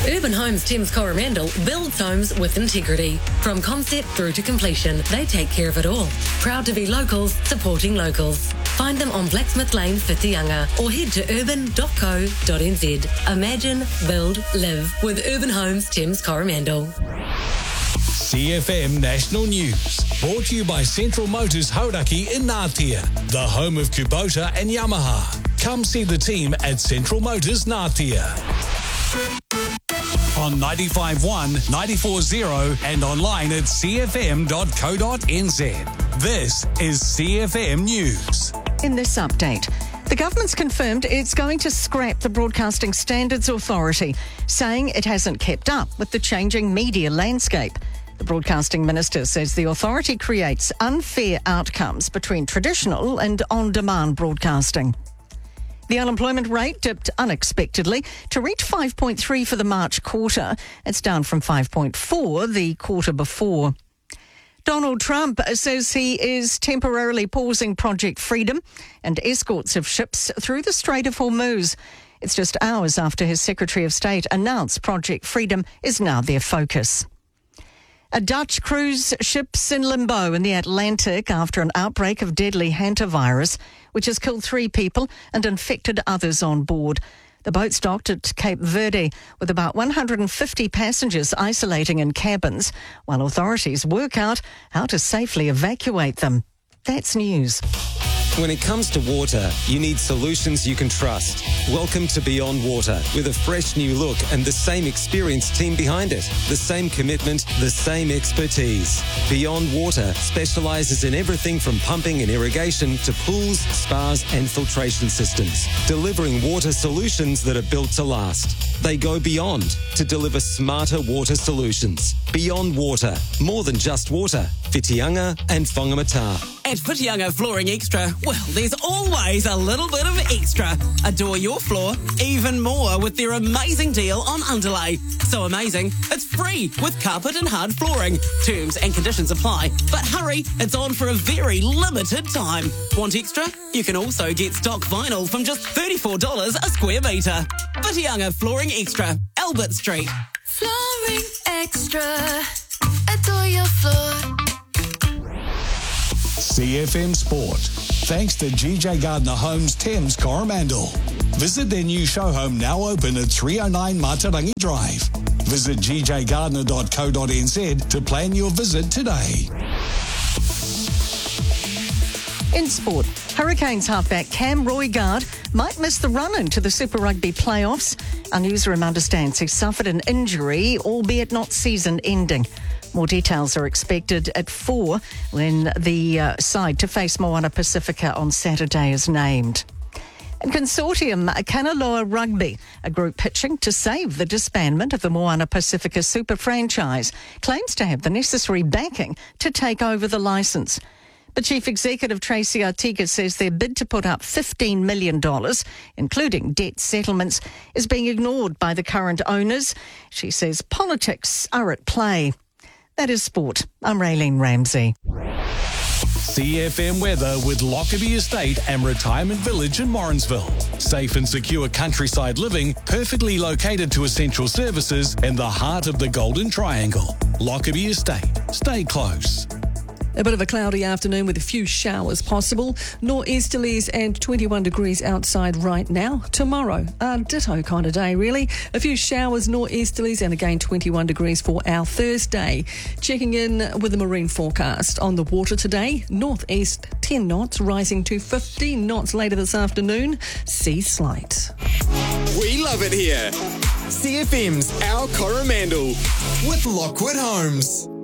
Urban Homes Thames Coromandel builds homes with integrity. From concept through to completion, they take care of it all. Proud to be locals, supporting locals. Find them on Blacksmith Lane, Whitianga, or head to urban.co.nz. Imagine, build, live with Urban Homes Thames Coromandel. CFM National News. Brought to you by Central Motors Hauraki in Ngātea, the home of Kubota and Yamaha. Come see the team at Central Motors Ngātea. On 95.1, 94.0 and online at cfm.co.nz. This is CFM News. In this update, the government's confirmed it's going to scrap the Broadcasting Standards Authority, saying it hasn't kept up with the changing media landscape. The Broadcasting Minister says the authority creates unfair outcomes between traditional and on-demand broadcasting. The unemployment rate dipped unexpectedly to reach 5.3 for the March quarter. It's down from 5.4 the quarter before. Donald Trump says he is temporarily pausing Project Freedom and escorts of ships through the Strait of Hormuz. It's just hours after his Secretary of State announced Project Freedom is now their focus. A Dutch cruise ship's in limbo in the Atlantic after an outbreak of deadly hantavirus, which has killed 3 people and infected others on board. The boat's docked at Cape Verde with about 150 passengers isolating in cabins, while authorities work out how to safely evacuate them. That's news. When it comes to water, you need solutions you can trust. Welcome to Beyond Water, with a fresh new look and the same experienced team behind it. The same commitment, the same expertise. Beyond Water specialises in everything from pumping and irrigation to pools, spas and filtration systems, delivering water solutions that are built to last. They go beyond to deliver smarter water solutions. Beyond Water, more than just water. Whitianga and Whangamata. At Whitianga Flooring Extra, well, there's always a little bit of extra. Adore your floor even more with their amazing deal on underlay. So amazing, it's free with carpet and hard flooring. Terms and conditions apply. But hurry, it's on for a very limited time. Want extra? You can also get stock vinyl from just $34 a square metre. Whitianga Flooring Extra, Albert Street. Flooring Extra. Adore your floor. CFM Sport. Thanks to GJ Gardner Homes Thames Coromandel. Visit their new show home, now open at 309 Matarangi Drive. Visit gjgardner.co.nz to plan your visit today. In sport, Hurricanes halfback Cam Roigard might miss the run into the Super Rugby playoffs. Our newsroom understands he suffered an injury, albeit not season-ending. More details are expected at 4 when the side to face Moana Pacifica on Saturday is named. And Consortium Kanaloa Rugby, a group pitching to save the disbandment of the Moana Pacifica Super franchise, claims to have the necessary backing to take over the licence. The Chief Executive, Tracy Artiga, says their bid to put up $15 million, including debt settlements, is being ignored by the current owners. She says politics are at play. That is sport. I'm Raylene Ramsey. CFM weather with Lockerbie Estate and Retirement Village in Morrinsville. Safe and secure countryside living, perfectly located to essential services in the heart of the Golden Triangle. Lockerbie Estate. Stay close. A bit of a cloudy afternoon with a few showers possible. Nor'easterlies and 21 degrees outside right now. Tomorrow, a ditto kind of day, really. A few showers, nor'easterlies, and again 21 degrees for our Thursday. Checking in with the marine forecast. On the water today, northeast 10 knots, rising to 15 knots later this afternoon. Sea slight. We love it here. CFM's Our Coromandel with Lockwood Homes.